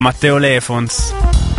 Matteo Lefons.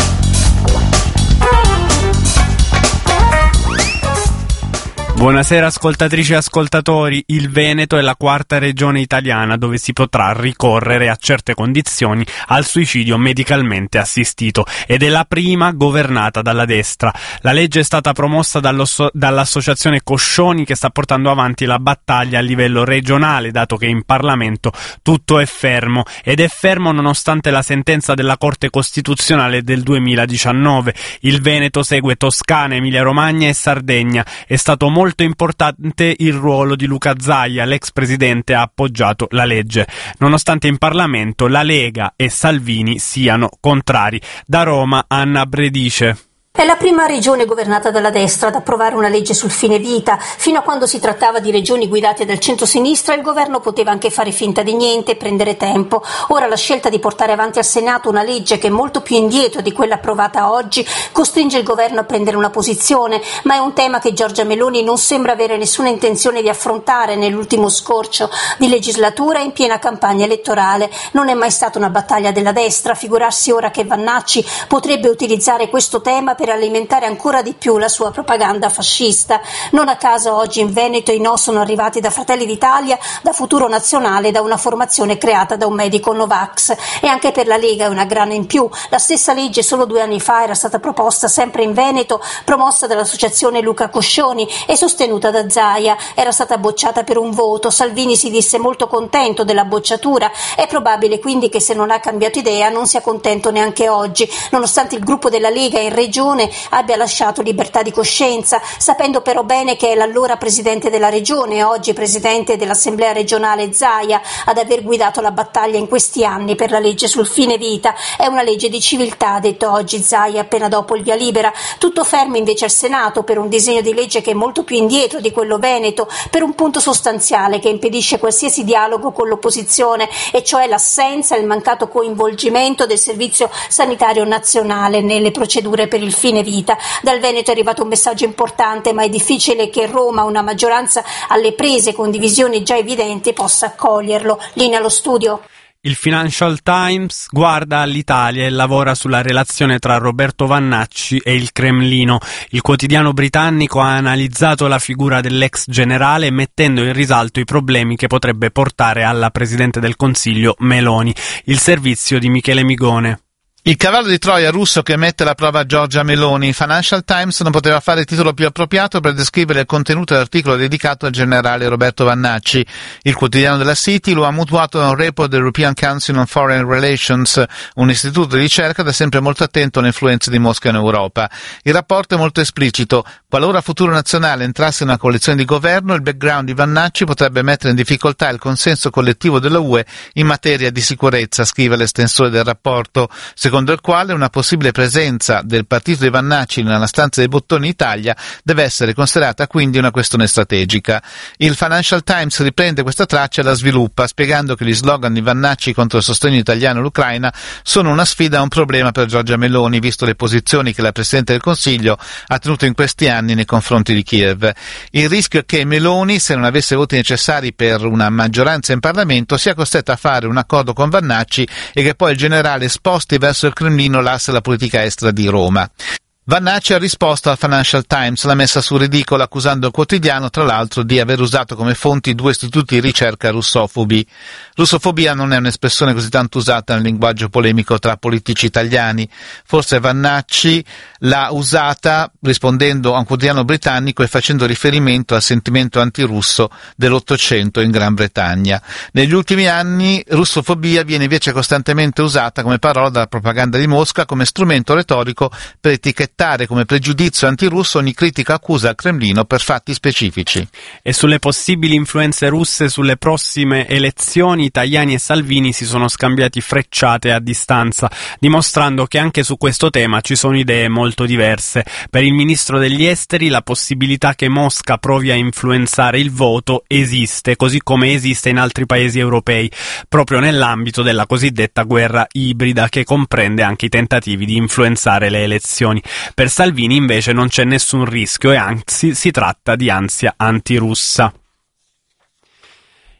Buonasera ascoltatrici e ascoltatori, il Veneto è la quarta regione italiana dove si potrà ricorrere a certe condizioni al suicidio medicalmente assistito ed è la prima governata dalla destra. La legge è stata promossa dall'associazione Coscioni che sta portando avanti la battaglia a livello regionale dato che in Parlamento tutto è fermo ed è fermo nonostante la sentenza della Corte Costituzionale del 2019. Il Veneto segue Toscana, Emilia Romagna e Sardegna. È stato molto importante il ruolo di Luca Zaia, l'ex presidente ha appoggiato la legge, nonostante in Parlamento la Lega e Salvini siano contrari. Da Roma, Anna Bredice. È la prima regione governata dalla destra ad approvare una legge sul fine vita. Fino a quando si trattava di regioni guidate dal centro-sinistra, il governo poteva anche fare finta di niente e prendere tempo. Ora la scelta di portare avanti al Senato una legge che è molto più indietro di quella approvata oggi costringe il governo a prendere una posizione, ma è un tema che Giorgia Meloni non sembra avere nessuna intenzione di affrontare nell'ultimo scorcio di legislatura in piena campagna elettorale. Non è mai stata una battaglia della destra, figurarsi ora che Vannacci potrebbe utilizzare questo tema per alimentare ancora di più la sua propaganda fascista. Non a caso oggi in Veneto i no sono arrivati da Fratelli d'Italia, da Futuro Nazionale, da una formazione creata da un medico Novax. E anche per la Lega è una grana in più. La stessa legge solo 2 anni fa era stata proposta sempre in Veneto, promossa dall'associazione Luca Coscioni e sostenuta da Zaia. Era stata bocciata per un voto. Salvini si disse molto contento della bocciatura. È probabile quindi che se non ha cambiato idea non sia contento neanche oggi, nonostante il gruppo della Lega in regione abbia lasciato libertà di coscienza, sapendo però bene che è l'allora presidente della regione e oggi presidente dell'Assemblea regionale Zaia ad aver guidato la battaglia in questi anni per la legge sul fine vita. È una legge di civiltà, ha detto oggi Zaia appena dopo il via libera. Tutto fermo invece al Senato per un disegno di legge che è molto più indietro di quello veneto, per un punto sostanziale che impedisce qualsiasi dialogo con l'opposizione, e cioè l'assenza e il mancato coinvolgimento del Servizio Sanitario Nazionale nelle procedure per il fine vita. Dal Veneto è arrivato un messaggio importante, ma è difficile che Roma, una maggioranza alle prese con divisioni già evidenti, possa accoglierlo. Linea allo studio. Il Financial Times guarda all'Italia e lavora sulla relazione tra Roberto Vannacci e il Cremlino. Il quotidiano britannico ha analizzato la figura dell'ex generale mettendo in risalto i problemi che potrebbe portare alla Presidente del Consiglio Meloni. Il servizio di Michele Migone. Il cavallo di Troia russo che mette alla prova Giorgia Meloni. Financial Times non poteva fare il titolo più appropriato per descrivere il contenuto dell'articolo dedicato al generale Roberto Vannacci. Il quotidiano della City lo ha mutuato da un report dell'European Council on Foreign Relations, un istituto di ricerca da sempre molto attento alle influenze di Mosca in Europa. Il rapporto è molto esplicito. Qualora Futuro Nazionale entrasse in una coalizione di governo, il background di Vannacci potrebbe mettere in difficoltà il consenso collettivo della UE in materia di sicurezza, scrive l'estensore del rapporto, secondo il quale una possibile presenza del partito di Vannacci nella stanza dei bottoni Italia deve essere considerata quindi una questione strategica. Il Financial Times riprende questa traccia e la sviluppa, spiegando che gli slogan di Vannacci contro il sostegno italiano all'Ucraina sono una sfida e un problema per Giorgia Meloni, visto le posizioni che la Presidente del Consiglio ha tenuto in questi anni nei confronti di Kiev. Il rischio è che Meloni, se non avesse voti necessari per una maggioranza in Parlamento, sia costretta a fare un accordo con Vannacci e che poi il generale sposti verso il Cremlino l'asse della politica estera di Roma. Vannacci ha risposto al Financial Times, l'ha messa su ridicolo accusando il quotidiano tra l'altro di aver usato come fonti 2 istituti di ricerca russofobi. Russofobia non è un'espressione così tanto usata nel linguaggio polemico tra politici italiani. Forse Vannacci l'ha usata rispondendo a un quotidiano britannico e facendo riferimento al sentimento antirusso dell'Ottocento in Gran Bretagna. Negli ultimi anni russofobia viene invece costantemente usata come parola dalla propaganda di Mosca come strumento retorico per etichettare come pregiudizio antirusso ogni critica accusa al Cremlino per fatti specifici. E sulle possibili influenze russe sulle prossime elezioni, Tajani e Salvini si sono scambiati frecciate a distanza, dimostrando che anche su questo tema ci sono idee molto diverse. Per il ministro degli esteri la possibilità che Mosca provi a influenzare il voto esiste, così come esiste in altri paesi europei, proprio nell'ambito della cosiddetta guerra ibrida, che comprende anche i tentativi di influenzare le elezioni. Per Salvini invece non c'è nessun rischio e anzi si tratta di ansia antirussa.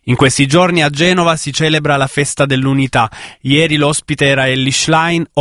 In questi giorni a Genova si celebra la festa dell'unità. Ieri l'ospite era Elly Schlein,